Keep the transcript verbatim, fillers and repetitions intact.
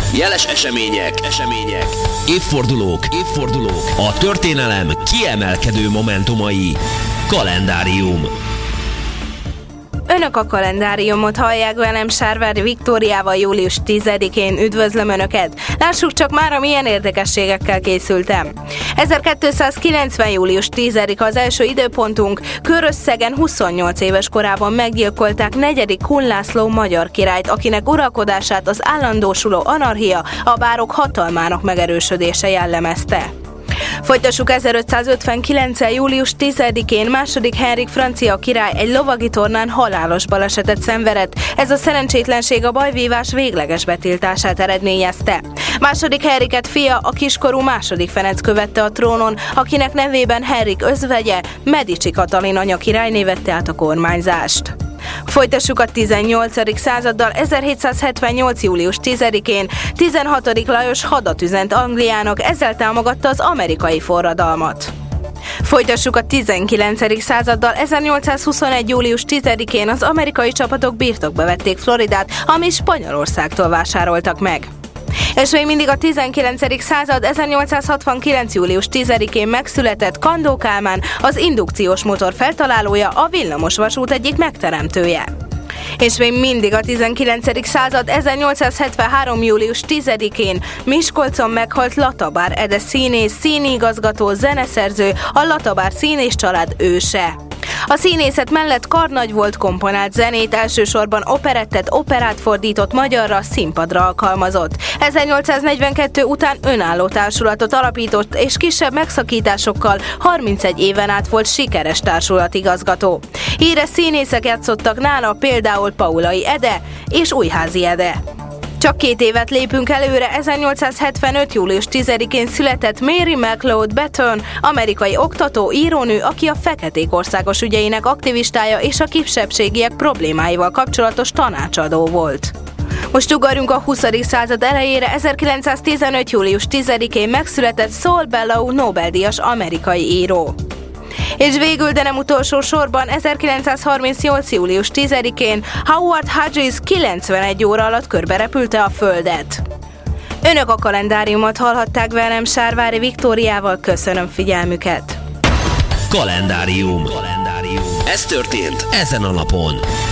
Jeles események, események, évfordulók, évfordulók, a történelem kiemelkedő momentumai. Kalendárium. Önök a kalendáriumot hallják, velem Sárvári Viktóriával július tizedikén. Üdvözlöm Önöket! Lássuk csak már, milyen érdekességekkel készültem. ezerkétszázkilencven. július tizedike az első időpontunk. Körösszegen huszonnyolc éves korában meggyilkolták negyedik Kun László magyar királyt, akinek uralkodását az állandósuló anarchia, a bárok hatalmának megerősödése jellemezte. Folytassuk ezerötszázötvenkilenc. július tizedikén. második Henrik francia király egy lovagi tornán halálos balesetet szenvedett. Ez a szerencsétlenség a bajvívás végleges betiltását eredményezte. második Henriket fia, a kiskorú második Ferenc követte a trónon, akinek nevében Henrik özvegye, Medici Katalin anya királyné vette át a kormányzást. Folytassuk a tizennyolcadik századdal. ezerhétszázhetvennyolc. július tizedikén. tizenhatodik Lajos hadat üzent Angliának, ezzel támogatta az amerikai forradalmat. Folytassuk a tizenkilencedik századdal. ezernyolcszázhuszonegy. július tizedikén az amerikai csapatok birtokba vették Floridát, amit Spanyolországtól vásároltak meg. És még mindig a tizenkilencedik század. ezernyolcszázhatvankilenc. július tizedikén megszületett Kandó Kálmán, az indukciós motor feltalálója, a villamosvasút egyik megteremtője. És még mindig a tizenkilencedik század. ezernyolcszázhetvenhárom. július tizedikén Miskolcon meghalt Latabár Ede színész, színigazgató, zeneszerző, a Latabár színész család őse. A színészet mellett karnagy volt, komponált zenét, elsősorban operettet, operát fordított magyarra, színpadra alkalmazott. ezernyolcszáznegyvenkettő után önálló társulatot alapított, és kisebb megszakításokkal harmincegy éven át volt sikeres társulatigazgató. Híres színészek játszottak nála, például Paulai Ede és Újházi Ede. Csak két évet lépünk előre. ezernyolcszázhetvenöt. július tizedikén született Mary McLeod Bethune, amerikai oktató, írónő, aki a feketék országos ügyeinek aktivistája és a kisebbségiek problémáival kapcsolatos tanácsadó volt. Most ugorjunk a huszadik század elejére. ezerkilencszáztizenöt. július tizedikén megszületett Saul Bellow, Nobel-díjas amerikai író. És végül, de nem utolsó sorban, ezerkilencszázharmincnyolc. július tizedikén Howard Hughes kilencvenegy óra alatt körberepülte a Földet. Önök a kalendáriumot hallhatták, velem Sárvári Viktóriával. Köszönöm figyelmüket! Kalendárium. Kalendárium. Ez történt ezen a napon.